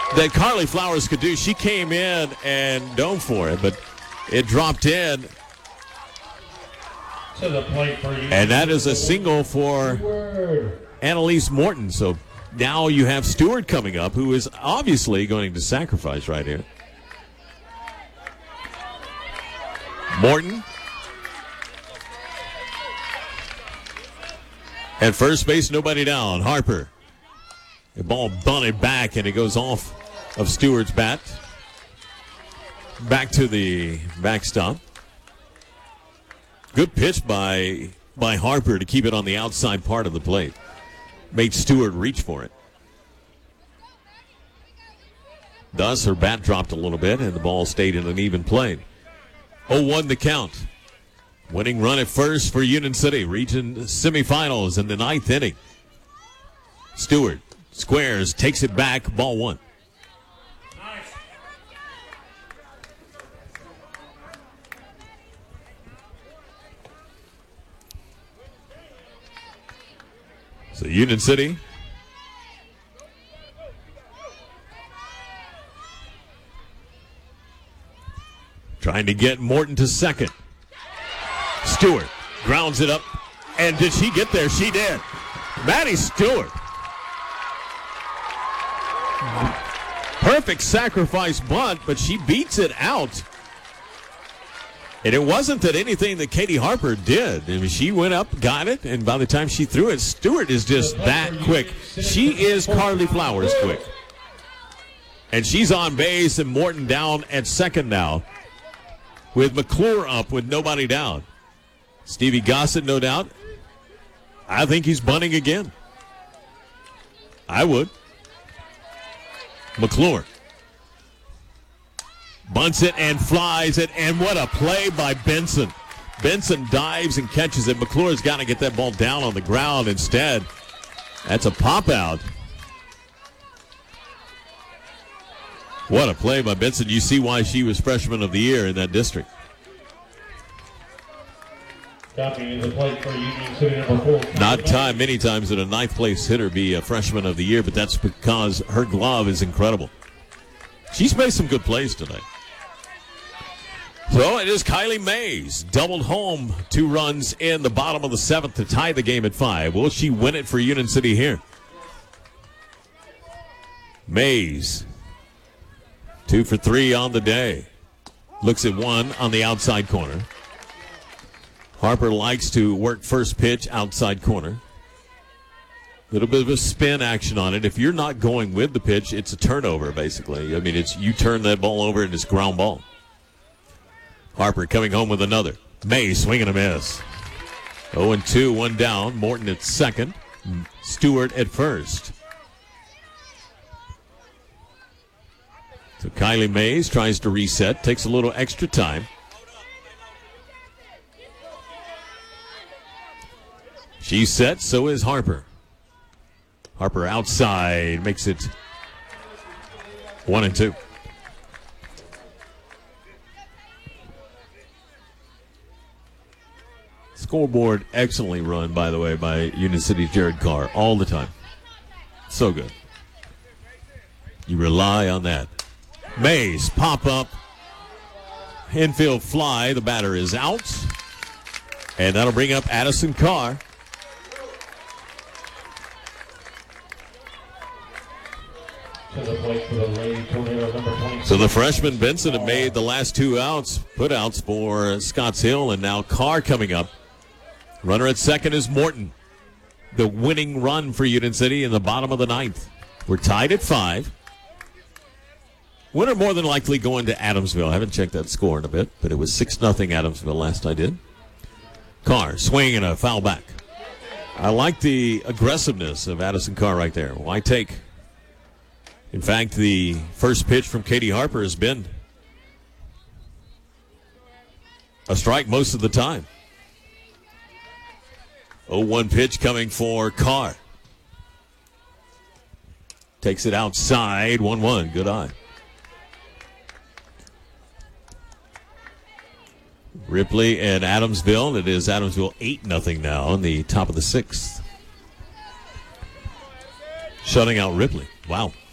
that Carly Flowers could do. She came in and dove for it, but it dropped in. To the plate for you. And that is a single for Annalise Morton. So now you have Stewart coming up, who is obviously going to sacrifice right here. Morton. At first base, nobody down. Harper. The ball bunted back, and it goes off of Stewart's bat. Back to the backstop. Good pitch by Harper to keep it on the outside part of the plate. Made Stewart reach for it. Thus, her bat dropped a little bit, and the ball stayed in an even plane. 0-1 the count. Winning run at first for Union City. Region semifinals in the 9th inning. Stewart squares, takes it back, ball one. So Union City trying to get Morton to second. Stewart grounds it up. And did she get there? She did. Maddie Stewart. Perfect sacrifice bunt, but she beats it out. And it wasn't that anything that Katie Harper did. I mean, she went up, got it, and by the time she threw it, Stewart is just that quick. She is Carly Flowers quick. And she's on base, and Morton down at second now, with McClure up with nobody down. Stevie Gossett, no doubt. I think he's bunting again. I would. McClure bunts it and flies it, and what a play by Benson. Benson dives and catches it. McClure's got to get that ball down on the ground instead. That's a pop out. What a play by Benson. You see why she was freshman of the year in that district. Stopping the plate for Union City, number 4. Not many times that a ninth place hitter be a freshman of the year, but that's because her glove is incredible. She's made some good plays tonight. So it is Kylie Mays, doubled home, 2 runs in the bottom of the 7th to tie the game at 5. Will she win it for Union City here? Mays, 2 for 3 on the day. Looks at 1 on the outside corner. Harper likes to work first pitch outside corner. Little bit of a spin action on it. If you're not going with the pitch, it's a turnover, basically. I mean, it's you turn that ball over and it's ground ball. Harper coming home with another. May swinging a miss. 0-2, 1 down. Morton at second. Stewart at first. So Kylie Mays tries to reset. Takes a little extra time. She's set, so is Harper. Harper outside makes it 1-2. Scoreboard excellently run, by the way, by Union City's Jared Carr all the time. So good. You rely on that. Mays pop up. Infield fly. The batter is out. And that'll bring up Addison Carr. So the freshman Benson have made the last 2 put-outs for Scotts Hill, and now Carr coming up. Runner at second is Morton. The winning run for Union City in the bottom of the 9th. We're tied at 5. Winner more than likely going to Adamsville. I haven't checked that score in a bit, but it was 6-0 Adamsville last I did. Carr swinging a foul back. I like the aggressiveness of Addison Carr right there. Why take? In fact, the first pitch from Katie Harper has been a strike most of the time. 0-1 pitch coming for Carr. Takes it outside, 1-1. Good eye. Ripley and Adamsville. It is Adamsville 8-0 now in the top of the 6th. Shutting out Ripley. Wow.